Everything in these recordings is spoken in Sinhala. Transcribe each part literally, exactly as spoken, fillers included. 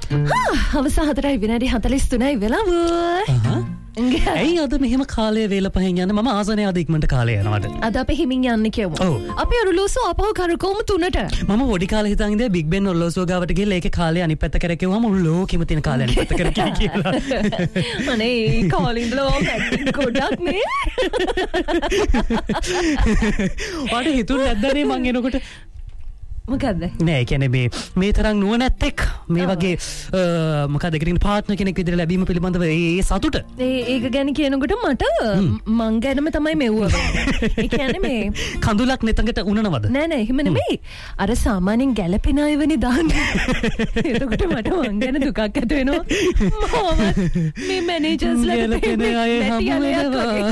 අවස හතරයි විනාඩි හතළිස් තුනයි වෙලාව. ඇයි අද මෙහෙම කාලය වේල පහෙන් යන්න මම ආසනය අද ඉක්මනට කාලය යනවාට. අද අපි හිමින් යන්න කියමු. අපි ඔරලෝසුව අපහු කරකවමු තුනට. මම පොඩි කාලේ හිතන් ඉඳලා බිග් බෙන් ඔරලෝසුව ගාවට ගිහලා ඒකේ කාලය අනිත් පැත්ත කරකෙවුවම මුළු ලෝකෙම තියෙන කාලය අනිත් පැත්ත කරකෙයි කියලා. අනේ කාලේ ඉඳලා මම ගොඩක් නේ. ඔයාට හිතුනේ නැද්ද නේ මං එනකොට මොකද්ද? නෑ කියන්නේ මේ මේ තරම් නුවණැත්තෙක් මේ වගේ මොකද ඒකට පාර්ට්නර් කෙනෙක් විදිහට ලැබීම පිළිබඳව ඒ සතුට. ඒ ඒක ගැන කියනකොට මට මං ගැනම තමයි මෙව්ව. ඒ කියන්නේ මේ කඳුලක් නෙතඟට උනනවද? නෑ නෑ එහෙම නෙමෙයි. අර සාමාන්‍යයෙන් ගැළපෙන අයවනේ දාන්නේ. එතකොට මට මං ගැන දුකක් ඇති වෙනවා. මේ මැනේජර්ස්ලා ගැළපෙන අය හමු වෙනවා.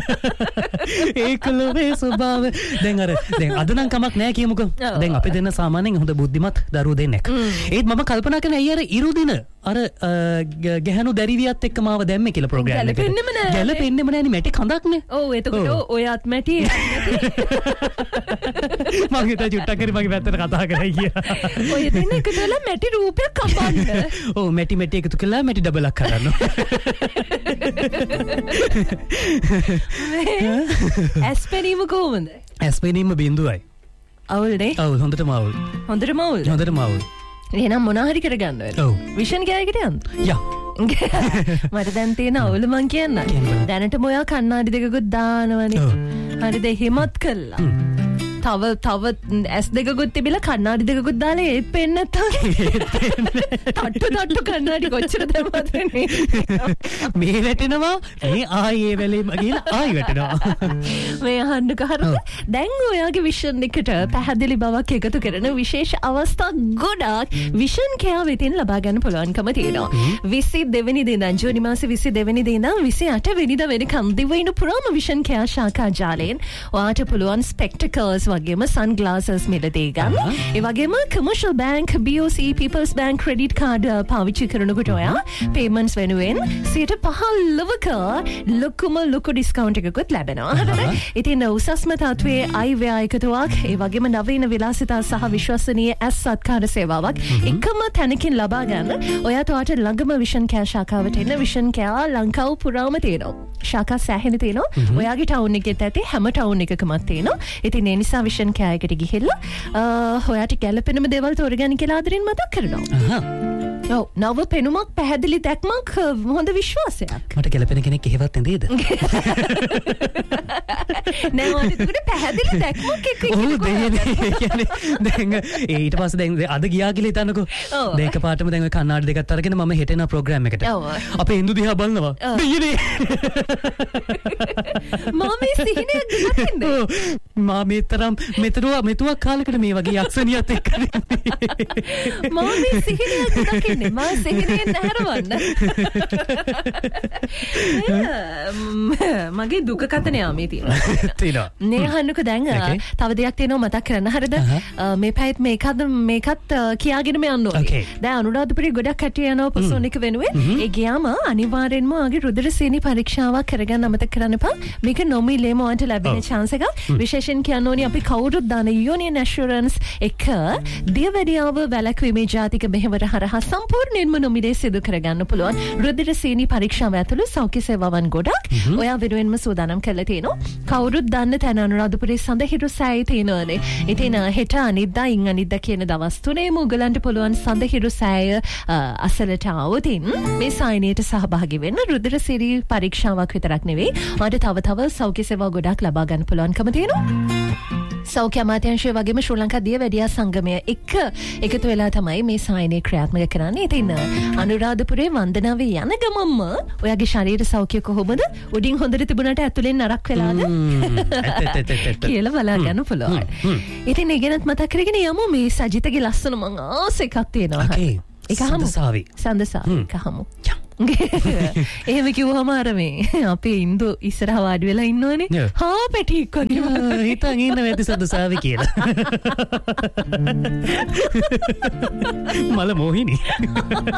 ඒකලෝවේ ස්වභාව. දැන් අර දැන් අද නම් කමක් නෑ කියමුකෝ. දැන් අපි දෙන්න සාමාන්‍යයෙන් හොඳ බුද්ධිමත් දරුවෝ දෙන්නෙක්. ඒත් මම කල්පනා කරන අය අර ඉරුදින අර ගැහණු දැරිවියත් එක්ක මාව දැම්මේ කියලා ප්‍රෝග්‍රෑම් එකට. ගැලපෙන්නෙම නෑ. ගැලපෙන්නෙම නෑනේ මැටි කඳක්නේ. ඔව් එතකොට ඔයත් මැටි මම හිතා චුට්ටක් හරි මගේ පැත්තට කතා කරයි කියලා. ඔය දෙන්න එකතු වෙලා මැටි රූපයක් කපන්න. ඔව් මැටි මැටි එකතු කළා මැටි ඩබලක් කරන්න. ඇස්පෙනීම කොහොමද? ඇස්පෙනීම බිඳුවයි. අවුල්නේ? ඔව් හොඳටම අවුල්. හොඳටම අවුල්. හොඳටම අවුල්. එහෙනම් මොනවා හරි කරගන්න ඕනේ. ඔව්. විෂන් ගෑයකට යන්න. යා. මට දැන් තියෙන අවුල මං කියන්නම්. දැනටම ඔයා කණ්ණාඩි දෙකකුත් දානවනේ. හරිද? එහෙමත් කළා. තව තව ඇස් දෙකකුත් තිබිලා කණ්ණාඩි දෙකකුත් දාලා ඒත් පෙන්නේ නැත්තම් තට්ටු තට්ටු කණ්ණාඩි කොච්චර දැම්මද වෙන්නේ මේ වැටෙනවා මේ ආයේ වෙලෙම ගිහලා ආයි වැටෙනවා මේ අහන්නක හරිද දැන් ඔයාගේ විෂන් එකට පැහැදිලි බවක් එකතු කරන විශේෂ අවස්ථා ගොඩක් විෂන් කෙයා වෙතින් ලබා ගන්න පුළුවන්කම තියෙනවා විසි දෙවෙනි දින ජූනි මාසේ විසි දෙවෙනි දින විසි අට වෙනිදා වෙනකම් දිවයින පුරාම විෂන් කෙයා ශාඛා ජාලයෙන් ඔයාට පුළුවන් ස්පෙක්ටකල්ස් වගේම සන්ග්ලාසස් මිලදී ගන්න. ඒ වගේම commercial bank B O C People's Bank credit card පාවිච්චි කරනකොට ඔයා payments වෙනුවෙන් සියයට පහළොවක ලොකුම ලොකු ඩිස්කවුන්ට් එකකුත් ලැබෙනවා. හරිද? ඉතින් උසස්ම තත්වයේ අයිවැය එකතුවක් ඒ වගේම නවීන විලාසිතා සහ විශ්වසනීය ඇස් සත්කාර සේවාවක් එකම තැනකින් ලබා ගන්න. ඔයාට ඔයාට ළඟම විෂන් කෑ ශාඛාවට එන්න විෂන් කෑ ලංකාව පුරාම තියෙනවා. ශාඛා සෑහෙන තියෙනවා. ඔයාගේ ටවුන් එකෙත් ඇති හැම ටවුන් එකකමත් තියෙනවා. ඉතින් ඒ නිසා විෂන් කෑයකට ගිහිල්ලා ඔයාට ගැළපෙනම දේවල් තෝරගන්න කියලා ආදරෙන් මතක් කරනවා. ඔව් නව පෙනුමක් පැහැදිලි දැක්මක් හොඳ විශ්වාසයක්. මට ගැළපෙන කෙනෙක් එහෙවත් නැදේද? නෑ මට ඒකට පැහැදිලි දැක්මක් එක්ක ඔව් කියන්නේ දැන් ඊට පස්සේ දැන් අද ගියා කියලා හිතන්නකෝ. දැන් එකපාරටම දැන් ඔය කන්නාඩි දෙකත් අරගෙන මම හෙට එන ප්‍රෝග්‍රෑම් එකට. අපේ ඉන්දු දිහා බලනවා. දෙයිනේ. මම මේ සිහිනයක් දකින්න. මම මෙතරම් මෙතරුවා මෙතුවක් කාලෙකට මේ වගේ යක්ෂණියත් එක්ක මම මේ සිහිනයක් දකින්න. මම සිහිනෙන් නැරවන්න. මගේ දුක කතනේ ආමේ තියෙනවා. තියෙනවා. නේ අහන්නකෝ දැන් තව දෙයක් තියෙනවා මතක් කරන්න. හරිද? මේ පැයත් මේකත් මේකත් කියාගෙනම යන්න ඕනේ. දැන් අනුරාධපුරේ ගොඩක් කට්ටිය යනවා පොසොනික වෙනුවෙන්. ඒ ගියාම අනිවාර්යෙන්ම ආගේ රුධිර සීනි පරීක්ෂාවක් කරගන්න අමතක කරන්න එපා. මේක නොමිලේම ඔයාලට ලැබෙන chance එකක්. විශේෂයෙන් කියන්න ඕනේ අපි කවුරුත් දාන Union Assurance එක දියවැඩියාව වැළැක්වීමේ ජාතික මෙහෙවර හරහා සම්පූර්ණයෙන්ම නොමිලේ සිදු කරගන්න පුළුවන් රුධිර සීනි පරීක්ෂාව ඇතුළු සෞඛ්‍ය සේවාවන් ගොඩක් ඔයා වෙනුවෙන්ම සූදානම් කරලා තියෙනවා. කවුරුත් දන්න තැන අනුරාධපුරේ සඳහිරු සෑයේ තියෙනවානේ. ඉතින් හෙට අනිද්දා ඉන් අනිද්දා කියන දවස් තුනේම උගලන්ට පුළුවන් සඳහිරු සෑය අසලට આવතින් මේ සායනයට සහභාගී වෙන්න රුධිර සීනි පරීක්ෂාවක් විතරක් නෙවෙයි. ඔයාලට තව තව සෞඛ්‍ය සේවා ගොඩක් ලබා ගන්න පුළුවන්කම තියෙනවා. සෞඛ්‍ය අමාත්‍යාංශය වගේම ශ්‍රී ලංකා දියවැඩියා සංගමය එක එකතු වෙලා තමයි මේ සායනය ක්‍රියාත්මක කරන්නේ. ඉතින් අනුරාධපුරේ වන්දනාවේ යන ගමම්ම ඔයාගේ ශරීර සෞඛ්‍ය කොහොමද? උඩින් හොඳට තිබුණාට ඇතුලෙන් නරක වෙලාද? කියලා බලා ගන්න පුළුවන්. ඉතින් ඒ ගැනත් මතක් කරගෙන යමු මේ සජිතගේ ලස්සන මං ආස එකක් තියෙනවා. ඒක හමු. සඳසාවි. සඳසාවි එක හමු. එහෙම කිව්වම අර මේ අපේ ඉන්දු ඉස්සරහ වාඩි වෙලා ඉන්නවනේ හා පැටියෙක් වගේ හිතන් ඉන්න වැදි සඳසාවි කියලා මල මොහිනී